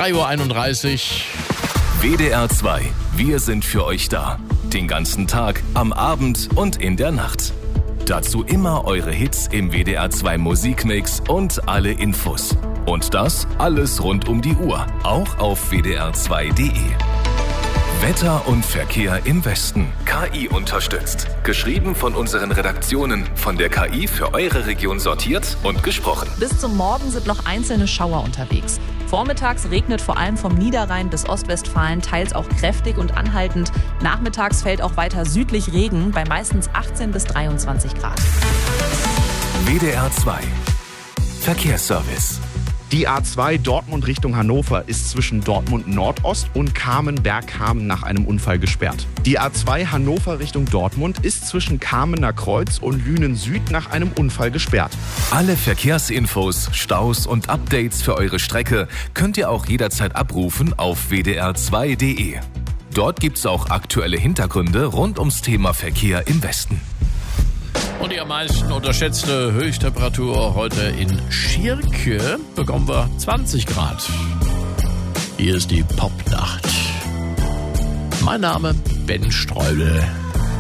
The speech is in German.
3:31 Uhr. WDR 2. Wir sind für euch da. Den ganzen Tag, am Abend und in der Nacht. Dazu immer eure Hits im WDR 2 Musikmix und alle Infos. Und das alles rund um die Uhr, auch auf wdr2.de. Wetter und Verkehr im Westen. KI unterstützt. Geschrieben von unseren Redaktionen. Von der KI für eure Region sortiert und gesprochen. Bis zum Morgen sind noch einzelne Schauer unterwegs. Vormittags regnet vor allem vom Niederrhein bis Ostwestfalen teils auch kräftig und anhaltend. Nachmittags fällt auch weiter südlich Regen bei meistens 18 bis 23 Grad. WDR 2. Verkehrsservice. Die A2 Dortmund Richtung Hannover ist zwischen Dortmund Nordost und Kamen-Bergkamen nach einem Unfall gesperrt. Die A2 Hannover Richtung Dortmund ist zwischen Kamener Kreuz und Lünen Süd nach einem Unfall gesperrt. Alle Verkehrsinfos, Staus und Updates für eure Strecke könnt ihr auch jederzeit abrufen auf wdr2.de. Dort gibt's auch aktuelle Hintergründe rund ums Thema Verkehr im Westen. Und die am meisten unterschätzte Höchsttemperatur heute in Schirke bekommen wir 20 Grad. Hier ist die Popnacht. Mein Name Ben Streudel.